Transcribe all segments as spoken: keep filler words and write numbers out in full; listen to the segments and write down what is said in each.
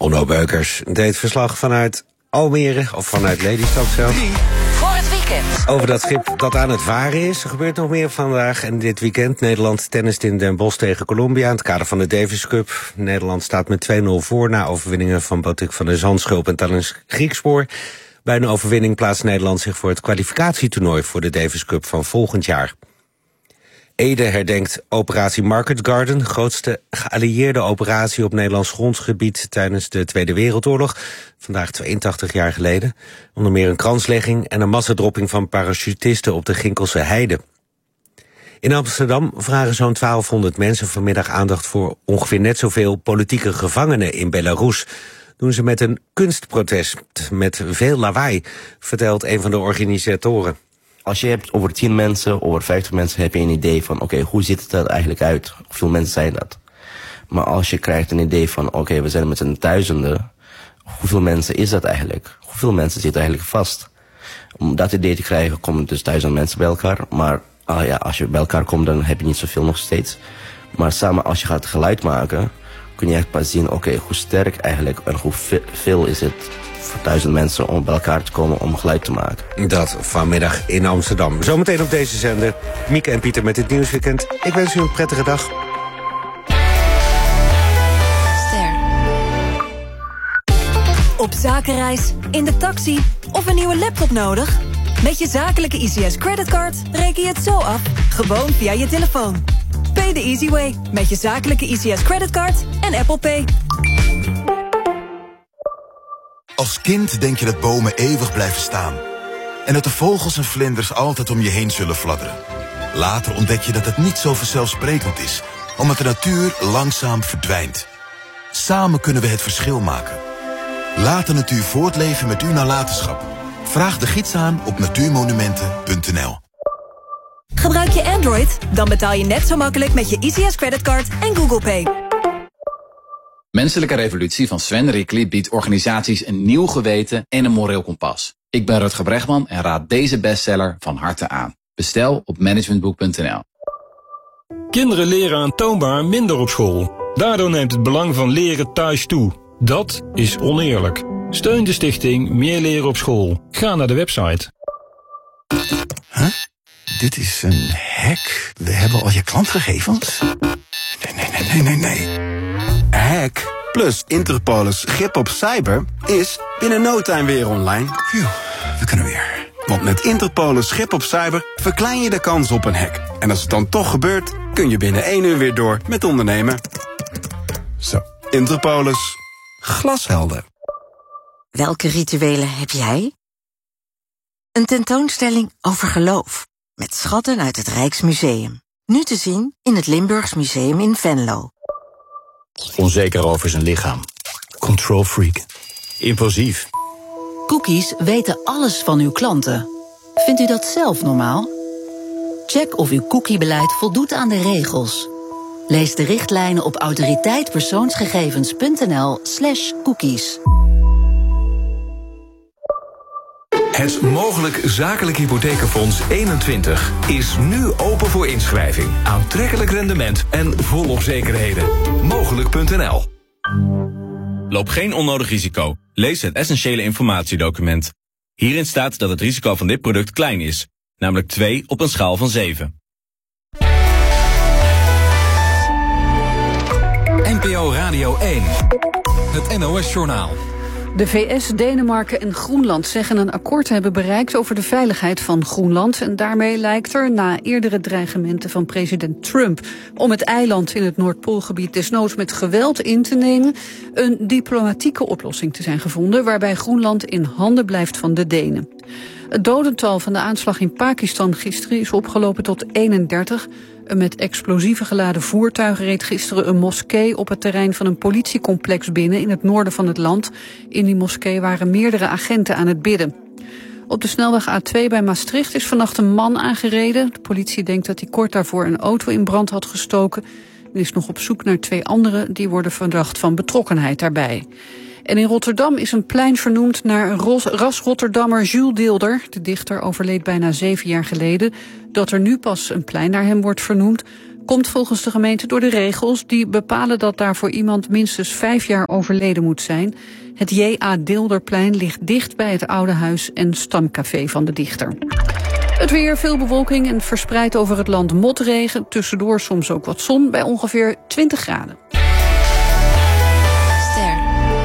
Onno Beukers deed verslag vanuit Almere, of vanuit Lelystad zelf. Voor het weekend. Over dat schip dat aan het varen is. Er gebeurt nog meer vandaag en dit weekend. Nederland tennist in Den Bosch tegen Colombia in het kader van de Davis Cup. Nederland staat met twee nul voor na overwinningen van Botik van der Zandschulp en Talens Griekspoor. Bij een overwinning plaatst Nederland zich voor het kwalificatietoernooi voor de Davis Cup van volgend jaar. Ede herdenkt operatie Market Garden, grootste geallieerde operatie op Nederlands grondgebied tijdens de Tweede Wereldoorlog, vandaag tweeëntachtig jaar geleden. Onder meer een kranslegging en een massadropping van parachutisten op de Ginkelse Heide. In Amsterdam vragen zo'n twaalfhonderd mensen vanmiddag aandacht voor ongeveer net zoveel politieke gevangenen in Belarus. Doen ze met een kunstprotest met veel lawaai, vertelt een van de organisatoren. Als je hebt over tien mensen, over vijftig mensen, heb je een idee van, oké, okay, hoe ziet het er eigenlijk uit? Hoeveel mensen zijn dat? Maar als je krijgt een idee van, oké, okay, we zijn met een duizenden, hoeveel mensen is dat eigenlijk? Hoeveel mensen zitten eigenlijk vast? Om dat idee te krijgen, komen dus duizend mensen bij elkaar. Maar ah ja, als je bij elkaar komt, dan heb je niet zoveel nog steeds. Maar samen, als je gaat geluid maken, kun je echt pas zien, oké, okay, hoe sterk eigenlijk en hoe veel is het voor duizend mensen om bij elkaar te komen om geluid te maken. Dat vanmiddag in Amsterdam. Zometeen op deze zender. Mieke en Pieter met het Nieuwsweekend. Ik wens u een prettige dag. Ster. Op zakenreis, in de taxi of een nieuwe laptop nodig? Met je zakelijke I C S creditcard reken je het zo af, gewoon via je telefoon. Pay the easy way met je zakelijke I C S creditcard en Apple Pay. Als kind denk je dat bomen eeuwig blijven staan. En dat de vogels en vlinders altijd om je heen zullen fladderen. Later ontdek je dat het niet zo vanzelfsprekend is, omdat de natuur langzaam verdwijnt. Samen kunnen we het verschil maken. Laat de natuur voortleven met uw nalatenschap. Vraag de gids aan op natuurmonumenten punt n l. Gebruik je Android? Dan betaal je net zo makkelijk met je I C S creditcard en Google Pay. Menselijke Revolutie van Sven Rickli biedt organisaties een nieuw geweten en een moreel kompas. Ik ben Rutger Bregman en raad deze bestseller van harte aan. Bestel op managementboek punt n l. Kinderen leren aantoonbaar minder op school. Daardoor neemt het belang van leren thuis toe. Dat is oneerlijk. Steun de stichting Meer Leren op School. Ga naar de website. Huh? Dit is een hack. We hebben al je klantgegevens. Nee, nee, nee, nee, nee, nee. Hack plus Interpolis grip op cyber is binnen no time weer online. Phew, we kunnen weer. Want met Interpolis grip op cyber verklein je de kans op een hack. En als het dan toch gebeurt, kun je binnen één uur weer door met ondernemen. Zo, Interpolis. Glashelder. Welke rituelen heb jij? Een tentoonstelling over geloof. Met schatten uit het Rijksmuseum. Nu te zien in het Limburgs Museum in Venlo. Onzeker over zijn lichaam. Control freak. Impulsief. Cookies weten alles van uw klanten. Vindt u dat zelf normaal? Check of uw cookiebeleid voldoet aan de regels. Lees de richtlijnen op autoriteitpersoonsgegevens punt n l slash cookies. Het Mogelijk Zakelijk Hypothekenfonds eenentwintig is nu open voor inschrijving. Aantrekkelijk rendement en volop zekerheden. Mogelijk punt n l. Loop geen onnodig risico. Lees het essentiële informatiedocument. Hierin staat dat het risico van dit product klein is, namelijk twee op een schaal van zeven. N P O Radio één. Het N O S-journaal. De V S, Denemarken en Groenland zeggen een akkoord te hebben bereikt over de veiligheid van Groenland. En daarmee lijkt er, na eerdere dreigementen van president Trump om het eiland in het Noordpoolgebied desnoods met geweld in te nemen, een diplomatieke oplossing te zijn gevonden waarbij Groenland in handen blijft van de Denen. Het dodental van de aanslag in Pakistan gisteren is opgelopen tot eenendertig. Een met explosieven geladen voertuig reed gisteren een moskee op het terrein van een politiecomplex binnen in het noorden van het land. In die moskee waren meerdere agenten aan het bidden. Op de snelweg A twee bij Maastricht is vannacht een man aangereden. De politie denkt dat hij kort daarvoor een auto in brand had gestoken. En is nog op zoek naar twee anderen die worden verdacht van betrokkenheid daarbij. En in Rotterdam is een plein vernoemd naar ras-Rotterdammer Jules Deelder. De dichter overleed bijna zeven jaar geleden. Dat er nu pas een plein naar hem wordt vernoemd komt volgens de gemeente door de regels die bepalen dat daarvoor iemand minstens vijf jaar overleden moet zijn. Het J A Deelderplein ligt dicht bij het oude huis en stamcafé van de dichter. Het weer, veel bewolking en verspreid over het land motregen. Tussendoor soms ook wat zon bij ongeveer twintig graden. Ster.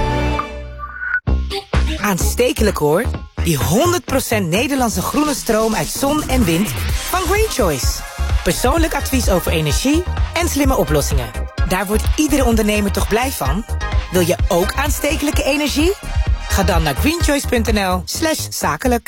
Aanstekelijk hoor. Die honderd procent Nederlandse groene stroom uit zon en wind van Green Choice. Persoonlijk advies over energie en slimme oplossingen. Daar wordt iedere ondernemer toch blij van? Wil je ook aanstekelijke energie? Ga dan naar greenchoice.nl slash zakelijk.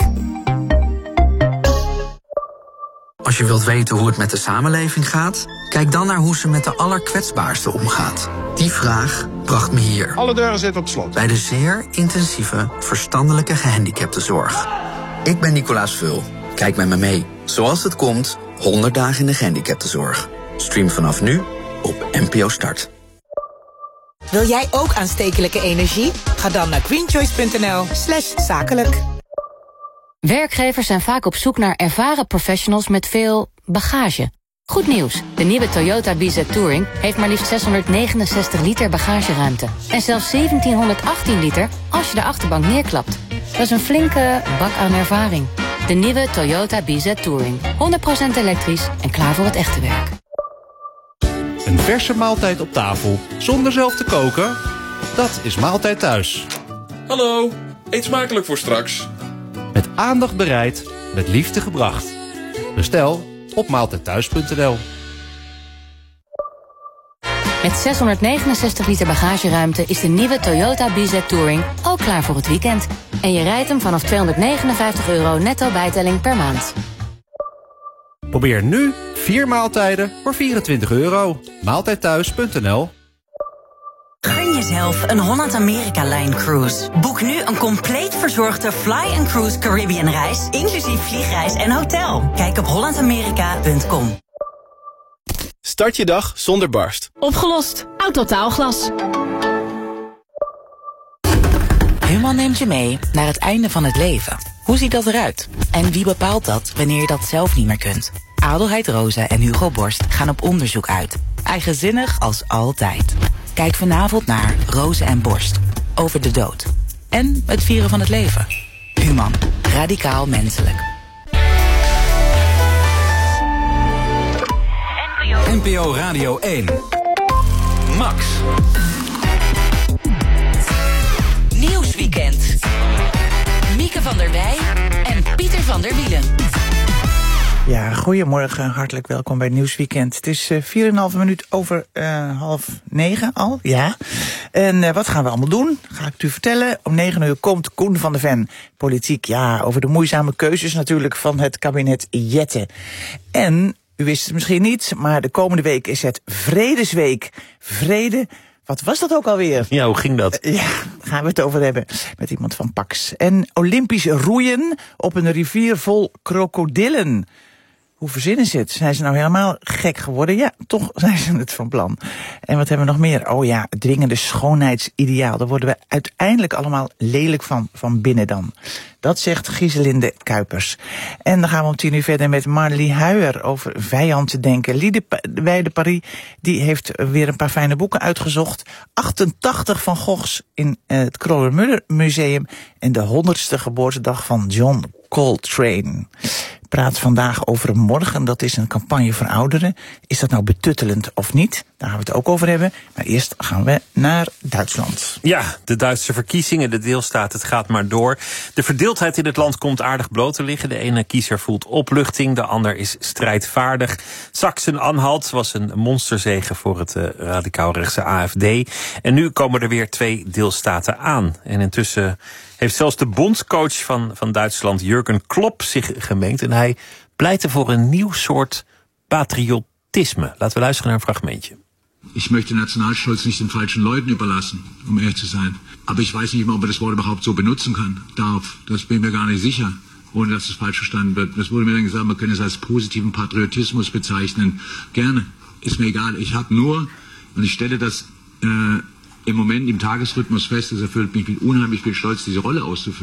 Als je wilt weten hoe het met de samenleving gaat, kijk dan naar hoe ze met de allerkwetsbaarsten omgaat. Die vraag bracht me hier. Alle deuren zitten op slot. Bij de zeer intensieve verstandelijke gehandicaptenzorg. Ik ben Nicolaas Vul. Kijk met me mee. Zoals het komt, honderd dagen in de gehandicaptenzorg. Stream vanaf nu op N P O Start. Wil jij ook aanstekelijke energie? Ga dan naar greenchoice.nl slash zakelijk. Werkgevers zijn vaak op zoek naar ervaren professionals met veel bagage. Goed nieuws, de nieuwe Toyota B Z Touring heeft maar liefst zeshonderdnegenenzestig liter bagageruimte. En zelfs zeventienhonderdachttien liter als je de achterbank neerklapt. Dat is een flinke bak aan ervaring. De nieuwe Toyota B Z Touring. honderd procent elektrisch en klaar voor het echte werk. Een verse maaltijd op tafel, zonder zelf te koken? Dat is Maaltijd Thuis. Hallo, eet smakelijk voor straks. Met aandacht bereid, met liefde gebracht. Bestel op maaltijdthuis punt n l. Met zeshonderdnegenenzestig liter bagageruimte is de nieuwe Toyota B Z Touring ook klaar voor het weekend. En je rijdt hem vanaf tweehonderdnegenenvijftig euro netto bijtelling per maand. Probeer nu vier maaltijden voor vierentwintig euro. maaltijdthuis punt n l. Gun jezelf een Holland-Amerika-lijn cruise. Boek nu een compleet verzorgde Fly and Cruise Caribbean reis, inclusief vliegreis en hotel. Kijk op holland amerika punt com. Start je dag zonder barst. Opgelost. Autotaalglas. Human neemt je mee naar het einde van het leven. Hoe ziet dat eruit? En wie bepaalt dat wanneer je dat zelf niet meer kunt? Adelheid Rosa en Hugo Borst gaan op onderzoek uit. Eigenzinnig als altijd. Kijk vanavond naar Rosa en Borst. Over de dood. En het vieren van het leven. Human. Radicaal menselijk. N P O Radio één. Max. Nieuwsweekend. Mieke van der Wij en Pieter van der Wielen. Ja, goedemorgen. Hartelijk welkom bij het Nieuwsweekend. Het is vier en een half minuut over uh, half negen al, ja. En uh, wat gaan we allemaal doen? Ga ik het u vertellen. Om negen uur komt Koen van der Ven. Politiek, ja, over de moeizame keuzes natuurlijk van het kabinet Jette. En, u wist het misschien niet, maar de komende week is het Vredesweek. Vrede... Wat was dat ook alweer? Ja, hoe ging dat? Ja, daar gaan we het over hebben met iemand van Pax. En Olympisch roeien op een rivier vol krokodillen. Hoe verzinnen ze het? Zijn ze nou helemaal gek geworden? Ja, toch zijn ze het van plan. En wat hebben we nog meer? Oh ja, het dwingende schoonheidsideaal. Daar worden we uiteindelijk allemaal lelijk van, van binnen dan. Dat zegt Gieselinde Kuipers. En dan gaan we om tien uur verder met Marlie Huijer over vijand denken. Liede Weide Paris, die heeft weer een paar fijne boeken uitgezocht. achtentachtig van Goghs in het Kröller-Müller Museum. En de honderdste geboortedag van John Coltrane. Praat vandaag over morgen. Dat is een campagne voor ouderen. Is dat nou betuttelend of niet? Daar gaan we het ook over hebben. Maar eerst gaan we naar Duitsland. Ja, de Duitse verkiezingen, de deelstaat, het gaat maar door. De verdeeldheid in het land komt aardig bloot te liggen. De ene kiezer voelt opluchting, de ander is strijdvaardig. Sachsen-Anhalt was een monsterzege voor het uh, radicaal-rechtse A F D. En nu komen er weer twee deelstaten aan. En intussen heeft zelfs de bondscoach van, van Duitsland, Jurgen Klopp, zich gemengd. En hij pleitte voor een nieuw soort patriotisme. Laten we luisteren naar een fragmentje. Ich möchte Nationalstolz nicht den falschen Leuten überlassen, um ehrlich zu sein. Aber ich weiß nicht immer, ob man das Wort überhaupt so benutzen kann, darf. Das bin ich mir gar nicht sicher, ohne dass es falsch verstanden wird. Das wurde mir dann gesagt, man könnte es als positiven Patriotismus bezeichnen. Gerne, ist mir egal. Ich habe nur, und ich stelle das äh, im Moment im Tagesrhythmus fest, es erfüllt mich mit unheimlich viel Stolz, diese Rolle auszufüllen.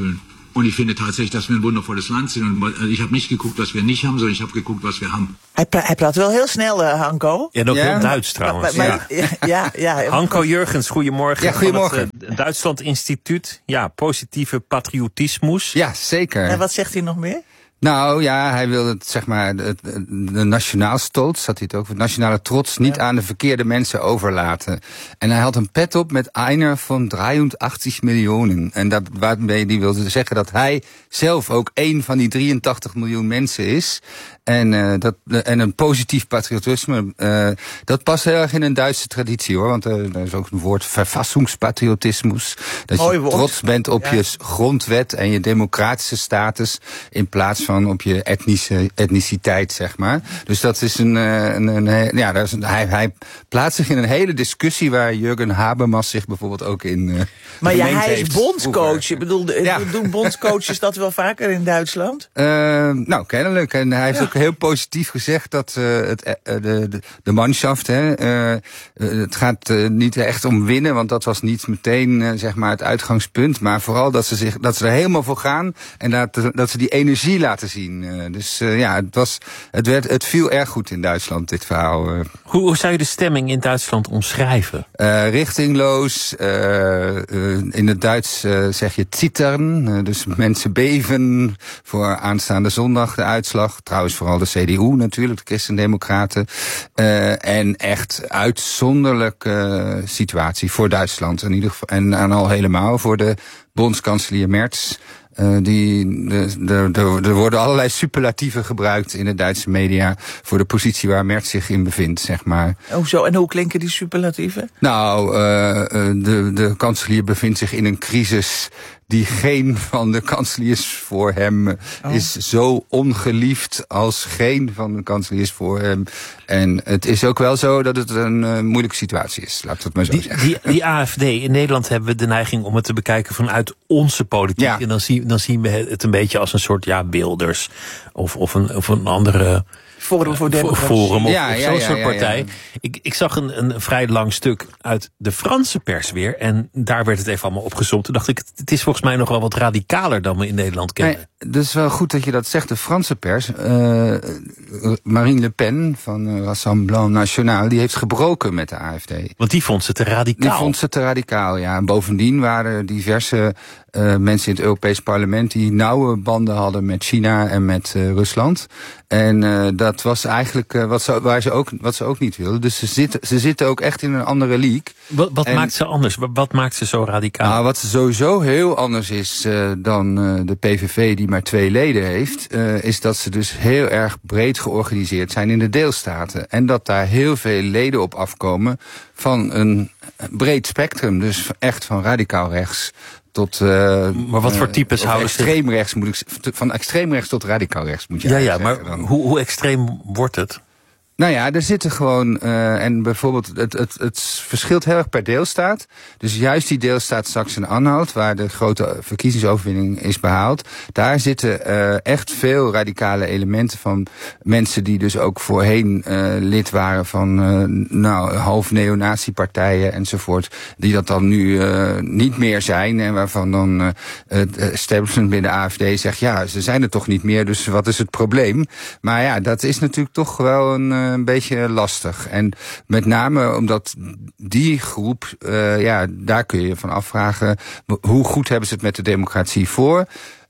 Und ich finde tatsächlich, dass wir ein wundervolles Land sind. Und ich habe nicht geguckt, was wir nicht haben, sondern ich habe geguckt, was wir haben. Hij, pra- hij praat wel heel snel, uh, Hanko. Ja, en ook ja. heel Duits trouwens. Maar, maar, ja. Ja, ja, ja. Hanko Jurgens, goedemorgen. Ja, goedemorgen. Van het uh, Duitsland Instituut. Ja, positieve patriotismus. Ja, zeker. En wat zegt hij nog meer? Nou ja, hij wil het, zeg maar, de, de nationaalstolz, had hij het ook, de nationale trots niet ja. aan de verkeerde mensen overlaten. En hij had een pet op met einer van drieëntachtig miljoen. En dat, waarmee hij wilde zeggen dat hij zelf ook één van die drieëntachtig miljoen mensen is. En, uh, dat, en een positief patriotisme, uh, dat past heel erg in een Duitse traditie hoor. Want uh, er is ook een woord verfassingspatriotismus. Dat Mooi je woord. trots bent op ja. je grondwet en je democratische status in plaats van op je etnische etniciteit, zeg maar. Dus dat is een, een, een, een ja, dat is een, hij, hij plaatst zich in een hele discussie waar Jürgen Habermas zich bijvoorbeeld ook in. Uh, maar ja, hij is bondscoach. Ik bedoel, ja. doen bondscoaches dat wel vaker in Duitsland? Uh, nou, kennelijk. En hij heeft ja. ook heel positief gezegd dat uh, het, uh, de, de, de manschaft, hè, uh, uh, het gaat uh, niet echt om winnen, want dat was niet meteen uh, zeg maar het uitgangspunt, maar vooral dat ze zich, dat ze er helemaal voor gaan en dat, dat ze die energie laten zien. Uh, dus uh, ja, het was, het werd, het viel erg goed in Duitsland, dit verhaal. Uh. Hoe, hoe zou je de stemming in Duitsland omschrijven? Uh, richtingloos. Uh, uh, in het Duits uh, zeg je zittern. Uh, dus mensen beven voor aanstaande zondag de uitslag. Trouwens vooral de C D U natuurlijk, de Christendemocraten. Uh, en echt uitzonderlijke uh, situatie voor Duitsland in ieder geval. En, en al helemaal voor de bondskanselier Merz. Uh, die, de, de, de, er worden allerlei superlatieven gebruikt in de Duitse media voor de positie waar Merz zich in bevindt, zeg maar. Hoezo? En hoe klinken die superlatieven? Nou, uh, de, de kanselier bevindt zich in een crisis die geen van de kanseliers voor hem oh. is zo ongeliefd als geen van de kanseliers voor hem. En het is ook wel zo dat het een uh, moeilijke situatie is, laat ik het maar zo die, zeggen. Die, die A F D, in Nederland hebben we de neiging om het te bekijken vanuit onze politiek. Ja. En dan, zie, dan zien we het een beetje als een soort ja, Wilders of, of, een, of een andere Forum voor Democratie. Forum of, ja, of ja, zo'n ja, soort ja, partij. ja. Ik, ik zag een, een vrij lang stuk uit de Franse pers weer. En daar werd het even allemaal opgezomd. Toen dacht ik, het is volgens mij nog wel wat radicaler dan we in Nederland kennen. Nee, het is wel goed dat je dat zegt. De Franse pers, uh, Marine Le Pen van uh, Rassemblement National, die heeft gebroken met de A F D. Want die vond ze te radicaal. Die vond ze te radicaal, ja. En bovendien waren er diverse uh, mensen in het Europees Parlement die nauwe banden hadden met China en met uh, Rusland. En uh, dat was eigenlijk uh, wat, ze, waar ze ook, wat ze ook niet wilden. Dus ze zitten, ze zitten ook echt in een andere league. Wat, wat en, maakt ze anders? Wat maakt ze zo radicaal? Nou, wat sowieso heel anders is uh, dan uh, de P V V die maar twee leden heeft, uh, is dat ze dus heel erg breed georganiseerd zijn in de deelstaten. En dat daar heel veel leden op afkomen van een breed spectrum. Dus echt van radicaal rechts tot uh, maar wat voor types uh, houden ze? Extreem rechts moet ik van extreem rechts tot radicaal rechts moet je ja, ja, zeggen. Maar hoe, hoe extreem wordt het? Nou ja, er zitten gewoon, uh, en bijvoorbeeld, het, het, het verschilt heel erg per deelstaat. Dus juist die deelstaat Sachsen-Anhalt, waar de grote verkiezingsoverwinning is behaald, daar zitten uh, echt veel radicale elementen van mensen die dus ook voorheen uh, lid waren van uh, nou, half neonazi-partijen enzovoort, die dat dan nu uh, niet meer zijn en waarvan dan uh, het establishment binnen de A F D zegt, ja, ze zijn er toch niet meer, dus wat is het probleem? Maar ja, dat is natuurlijk toch wel een uh, een beetje lastig. En met name omdat die groep, uh, ja, daar kun je je van afvragen, hoe goed hebben ze het met de democratie voor?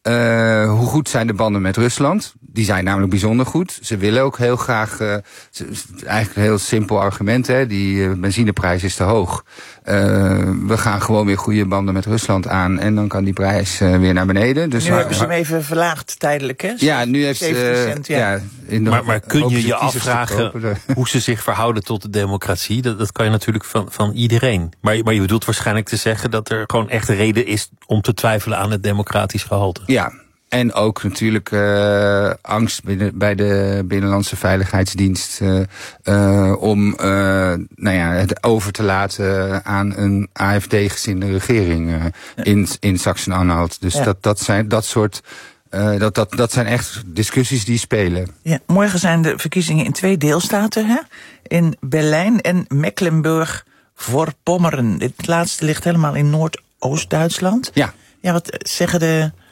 Uh, hoe goed zijn de banden met Rusland? Die zijn namelijk bijzonder goed. Ze willen ook heel graag, uh, eigenlijk een heel simpel argument, hè, die uh, benzineprijs is te hoog. Uh, we gaan gewoon weer goede banden met Rusland aan en dan kan die prijs uh, weer naar beneden. Dus nu hebben ze hem even verlaagd tijdelijk, hè? Ja, nu heeft zeventig cent, uh, ja. ja in de, maar, maar kun je je afvragen hoe ze zich verhouden tot de democratie? Dat, dat kan je natuurlijk van, van iedereen. Maar, maar je bedoelt waarschijnlijk te zeggen dat er gewoon echt reden is om te twijfelen aan het democratisch gehalte. Ja. En ook natuurlijk uh, angst binnen, bij de Binnenlandse Veiligheidsdienst uh, uh, om uh, nou ja, het over te laten aan een A F D-gezinde regering uh, ja. in, in Sachsen-Anhalt. Dus ja. dat, dat zijn dat soort. Uh, dat, dat, dat zijn echt discussies die spelen. Ja, morgen zijn de verkiezingen in twee deelstaten, hè? In Berlijn en Mecklenburg-Vorpommern. Dit laatste ligt helemaal in Noordoost-Duitsland. Ja. Ja, wat zeggen de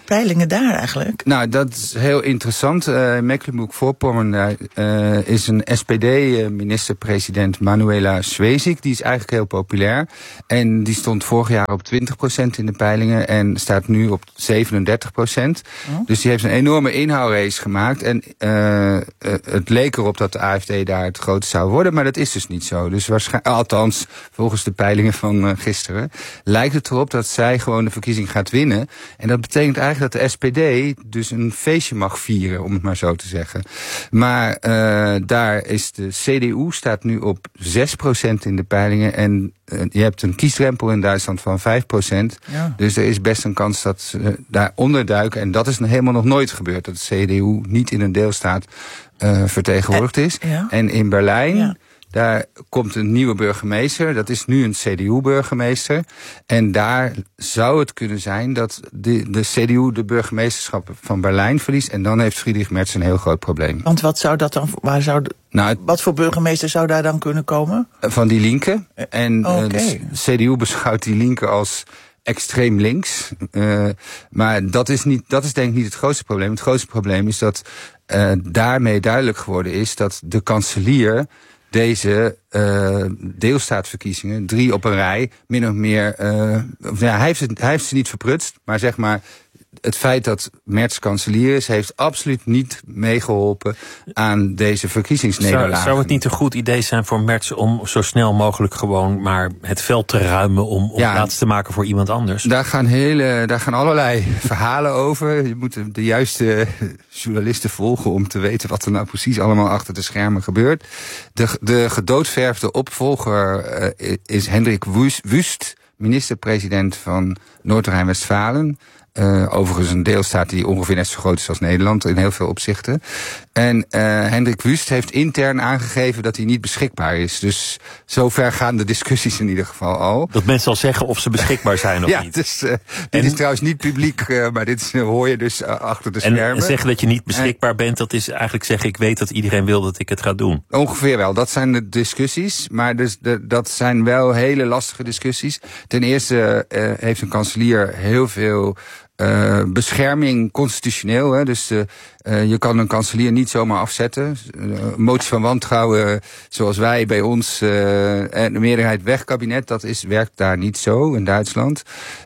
peilingen daar eigenlijk? Nou, dat is heel interessant. Uh, in Mecklenburg-Vorpommern uh, is een S P D-minister-president Manuela Schwesig. Die is eigenlijk heel populair. En die stond vorig jaar op twintig procent in de peilingen en staat nu op zevenendertig procent. Oh. Dus die heeft een enorme inhoudrace gemaakt. En uh, uh, het leek erop dat de A F D daar het grootste zou worden, maar dat is dus niet zo. Dus waarschijnlijk, althans, volgens de peilingen van uh, gisteren, lijkt het erop dat zij gewoon de verkiezing gaat winnen. En dat betekent eigenlijk dat de S P D dus een feestje mag vieren, om het maar zo te zeggen. Maar uh, daar is de C D U staat nu op zes procent in de peilingen. En uh, je hebt een kiesdrempel in Duitsland van vijf procent. Ja. Dus er is best een kans dat ze daar onderduiken. En dat is helemaal nog nooit gebeurd. Dat de C D U niet in een deelstaat uh, vertegenwoordigd is. Uh, ja. En in Berlijn... Ja. Daar komt een nieuwe burgemeester, dat is nu een C D U-burgemeester. En daar zou het kunnen zijn dat de, de C D U de burgemeesterschap van Berlijn verliest. En dan heeft Friedrich Merz een heel groot probleem. Want wat zou dat dan, waar zou de, nou, wat voor burgemeester zou daar dan kunnen komen? Van die Linke. En okay. uh, de C D U beschouwt die Linke als extreem links. Uh, maar dat is, niet, dat is denk ik niet het grootste probleem. Het grootste probleem is dat uh, daarmee duidelijk geworden is dat de kanselier deze uh, deelstaatverkiezingen, drie op een rij, min of meer... Uh, ja, hij, heeft het, hij heeft ze niet verprutst, maar zeg maar... Het feit dat Merz kanselier is, heeft absoluut niet meegeholpen aan deze verkiezingsnederlagen. Zou, zou het niet een goed idee zijn voor Merz om zo snel mogelijk gewoon maar het veld te ruimen om, om ja, plaats te maken voor iemand anders? Daar gaan, hele, daar gaan allerlei verhalen over. Je moet de juiste journalisten volgen om te weten wat er nou precies allemaal achter de schermen gebeurt. De, de gedoodverfde opvolger uh, is Hendrik Wüst, minister-president van Noord-Rijn-Westfalen. Uh, overigens een deelstaat die ongeveer net zo groot is als Nederland in heel veel opzichten. En uh, Hendrik Wüst heeft intern aangegeven dat hij niet beschikbaar is. Dus zover gaan de discussies in ieder geval al. Dat mensen al zeggen of ze beschikbaar zijn of ja, niet. Dus, uh, dit en, is trouwens niet publiek, uh, maar dit uh, hoor je dus uh, achter de schermen. En zeggen dat je niet beschikbaar en, bent, dat is eigenlijk zeggen ik weet dat iedereen wil dat ik het ga doen. Ongeveer wel, dat zijn de discussies. Maar dus de, dat zijn wel hele lastige discussies. Ten eerste uh, heeft een kanselier heel veel... Uh, bescherming constitutioneel. Hè? Dus uh, uh, je kan een kanselier niet zomaar afzetten. Uh, motie van wantrouwen, uh, zoals wij bij ons, uh, en de meerderheid weg kabinet, dat is, werkt daar niet zo in Duitsland.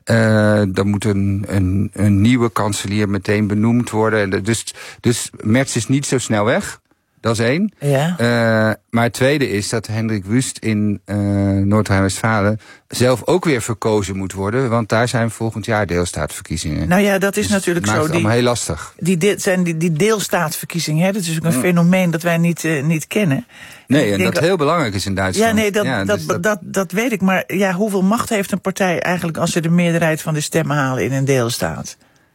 Uh, dan moet een, een, een nieuwe kanselier meteen benoemd worden. Dus, dus Merz is niet zo snel weg. Dat is één. Ja. Uh, maar het tweede is dat Hendrik Wüst in uh, Noord-Rijn-Westfalen zelf ook weer verkozen moet worden. Want daar zijn volgend jaar deelstaatverkiezingen. Nou ja, dat is dus natuurlijk maakt zo. Het allemaal heel lastig. Die, die, zijn die, die deelstaatverkiezingen, hè, dat is ook een ja. fenomeen dat wij niet, uh, niet kennen. Nee, en, en dat dat heel belangrijk is in Duitsland. Ja, nee, dat, ja, dat, dus dat, dat, dat weet ik. Maar ja, hoeveel macht heeft een partij eigenlijk als ze de meerderheid van de stemmen halen in een deelstaat?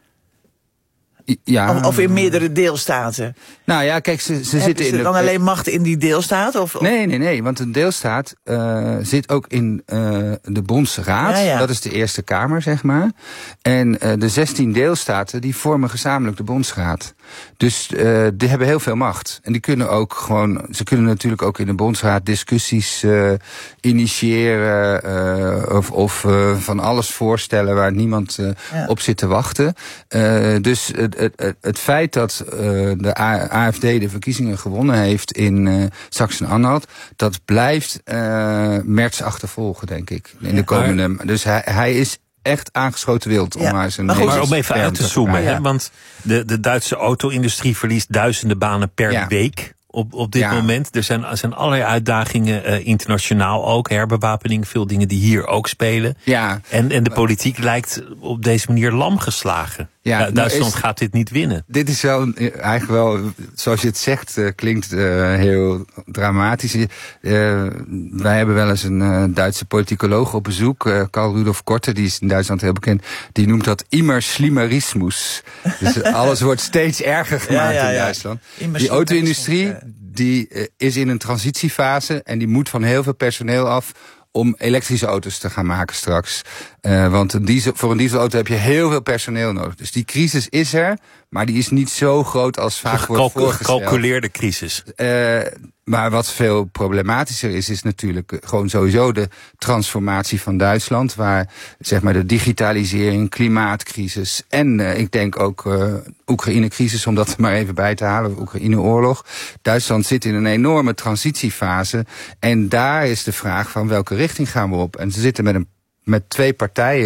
Ja. Of, of in meerdere deelstaten. Nou ja, kijk, ze, ze zitten in ze de... dan alleen macht in die deelstaat? Of, of? Nee, nee, nee, want een deelstaat uh, zit ook in uh, de Bondsraad. Ja, ja. Dat is de Eerste Kamer, zeg maar. En uh, de zestien deelstaten, die vormen gezamenlijk de Bondsraad. Dus uh, die hebben heel veel macht. En die kunnen ook gewoon... Ze kunnen natuurlijk ook in de Bondsraad discussies uh, initiëren... Uh, of, of uh, van alles voorstellen waar niemand uh, ja. op zit te wachten. Uh, dus het, het, het feit dat uh, de A F D de verkiezingen gewonnen heeft in uh, Sachsen-Anhalt... dat blijft uh, Merz achtervolgen, denk ik, in de komende... Maar, dus hij, hij is... echt aangeschoten wild. Om ja, maar, zijn maar, goed, maar om even uit te zoomen. Ja. Hè, want de, de Duitse auto-industrie verliest duizenden banen per ja. week op, op dit ja. moment. Er zijn, er zijn allerlei uitdagingen, uh, internationaal ook. Herbewapening, veel dingen die hier ook spelen. Ja. En, en de politiek lijkt op deze manier lam geslagen. Ja, nou, Duitsland is, gaat dit niet winnen. Dit is wel, eigenlijk wel, zoals je het zegt, uh, klinkt uh, heel dramatisch. Uh, wij hebben wel eens een uh, Duitse politicoloog op bezoek, uh, Karl Rudolf Korte, die is in Duitsland heel bekend. Die noemt dat immer schlimmerismus. Dus alles wordt steeds erger gemaakt ja, ja, ja. in Duitsland. Immer die auto-industrie, die uh, is in een transitiefase en die moet van heel veel personeel af om elektrische auto's te gaan maken straks. Uh, want een diesel, voor een dieselauto heb je heel veel personeel nodig. Dus die crisis is er, Maar die is niet zo groot als vaak Een wordt voorgesteld. gecalculeerde crisis. Uh, maar wat veel problematischer is, is natuurlijk gewoon sowieso de transformatie van Duitsland. Waar zeg maar de digitalisering, klimaatcrisis en uh, ik denk ook uh, Oekraïne-crisis, om dat er maar even bij te halen, Oekraïne-oorlog. Duitsland zit in een enorme transitiefase. En daar is de vraag van welke richting gaan we op. En ze zitten met een met twee partijen